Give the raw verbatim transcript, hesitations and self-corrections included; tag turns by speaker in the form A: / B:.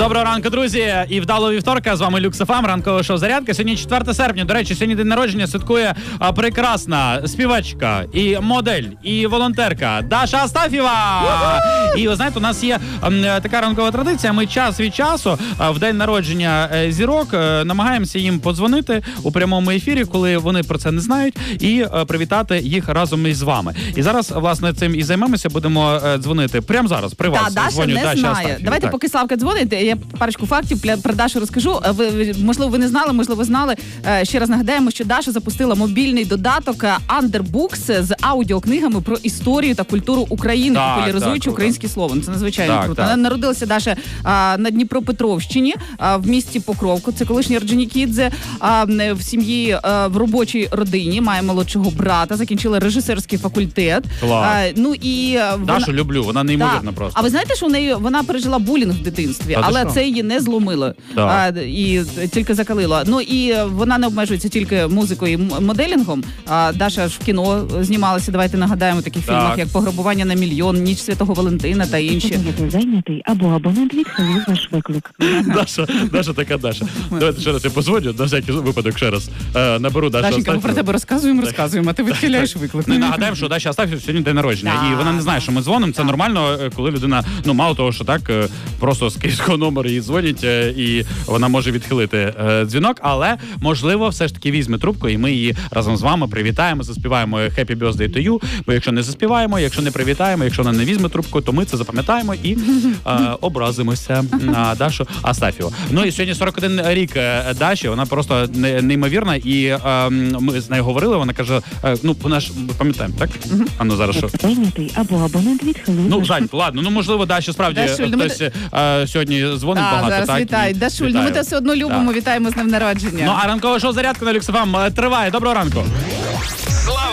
A: Доброго ранку, друзі, і вдалого вівторка. З вами Люкс еф ем, ранкове шоу «Зарядка». Сьогодні четверте серпня. До речі, сьогодні день народження святкує а, прекрасна співачка, і модель, і волонтерка Даша Астафєва. І ви знаєте, у нас є а, така ранкова традиція. Ми час від часу а, в день народження а, зірок а, намагаємося їм подзвонити у прямому ефірі, коли вони про це не знають, і а, привітати їх разом із вами. І зараз, власне, цим і займемося. Будемо а, дзвонити прямо зараз при вас.
B: Та, Даша
A: Дзвоню
B: не
A: Даші
B: знає.
A: Астафєвій.
B: Давайте,
A: так.
B: поки Славка дзвонить, я парочку фактів про Дашу розкажу. Ви, ви, можливо, ви не знали, можливо, знали. Ще раз нагадаємо, що Даша запустила мобільний додаток Underbooks з аудіокнигами про історію та культуру України,
A: Так,
B: популяризуючи
A: так,
B: українське слово. Це надзвичайно
A: так,
B: круто.
A: так.
B: Народилася Даша а, на Дніпропетровщині, а, в місті Покровку. Це колишній Орджонікідзе, а, в сім'ї, а, в робочій родині, має молодшого брата, закінчила режисерський факультет.
A: Клас.
B: А, ну і вона...
A: Дашу люблю, вона неймовірна
B: Так.
A: просто.
B: А ви знаєте, що у неї вона пережила булінг в дитинстві,
A: Та ти
B: але
A: що?
B: це її не зломило а, і тільки закалило. Ну і вона не обмежується тільки музикою і м- моделінгом. А, Даша ж в кіно знімалася. Давайте нагадаємо в таких
A: Так.
B: фільмах, як «Пограбування на мільйон», «Ніч Святого Валентина» та інші.
C: Зайнятий або абонент відхилив ваш виклик.
A: Даша, Даша така Даша. Давайте ще раз я позвоню, на всякий випадок ще раз. Е, наберу Дашу
B: Дашенька, ми
A: Астафєву.
B: про тебе розказуємо, розказуємо, а ти відхиляєш виклик.
A: Не нагадаємо, що Даша Астафєва сьогодні день народження.
B: Так.
A: І вона не знає, що ми дзвонимо. Це нормально, коли людина, ну мало того, що так, е, просто з київського номеру їй дзвонять, е, і вона може відхилити е, дзвінок, але, можливо, все ж таки візьме трубку, і ми її разом з вами привітаємо, заспіваємо «Happy Birthday to you», бо якщо не заспіваємо, якщо не привітаємо, якщо вона не візьме трубку, то ми це запам'ятаємо і е, образимося на Дашу Астафєву. Ну і сьогодні сорок один рік е, Даші, вона просто не- неймовірна, і е, ми з нею говорили, вона каже, е, ну, вона ж, ми пам'ятаємо, так? А ну зараз що?
C: Зайнятий або абонент відхилив
A: Ну,
C: ваш
A: зайнято, ладно, ну, можливо, Даші справді
B: Дашуль, ну, ми
A: хтось е, сьогодні дзвонить
B: А,
A: багато,
B: зараз
A: так?
B: вітай.
A: і
B: Дашуль, ну
A: вітаю.
B: ми тебе все одно любимо,
A: Так.
B: вітаємо з днем народження.
A: Ну, а ранкове шоу «Зарядка» на Люкс еф ем триває. Доброго ранку.